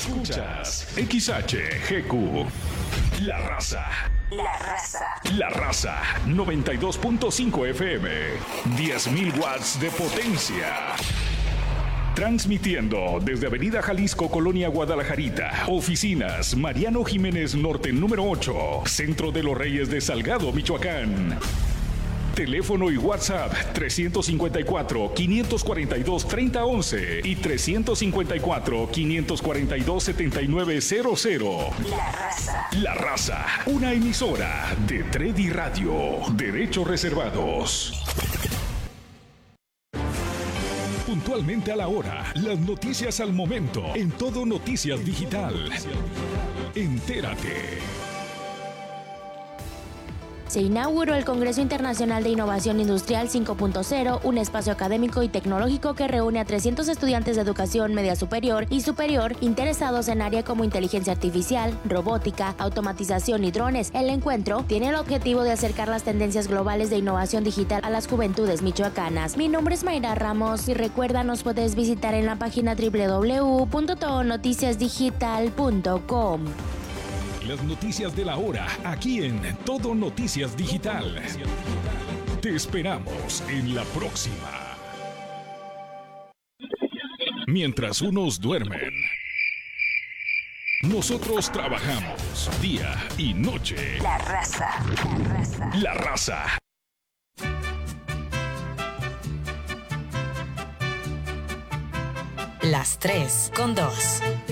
Escuchas XHGQ. La Raza. La Raza. La Raza 92.5 FM. 10.000 watts de potencia. Transmitiendo desde Avenida Jalisco, Colonia Guadalajarita. Oficinas Mariano Jiménez Norte número 8. Centro de los Reyes de Salgado, Michoacán. Teléfono y WhatsApp 354-542-3011 y 354-542-7900. La Raza. La Raza, una emisora de Tredi Radio. Derechos reservados. Puntualmente a la hora, las noticias al momento, en Todo Noticias Digital. Entérate. Se inauguró el Congreso Internacional de Innovación Industrial 5.0, un espacio académico y tecnológico que reúne a 300 estudiantes de educación media superior y superior interesados en áreas como inteligencia artificial, robótica, automatización y drones. El encuentro tiene el objetivo de acercar las tendencias globales de innovación digital a las juventudes michoacanas. Mi nombre es Mayra Ramos y recuerda, nos puedes visitar en la página www.todonoticiasdigital.com. Las noticias de la hora, aquí en Todo Noticias Digital. Te esperamos en la próxima. Mientras unos duermen, nosotros trabajamos día y noche. La Raza. La Raza. La Raza. Las 3:02.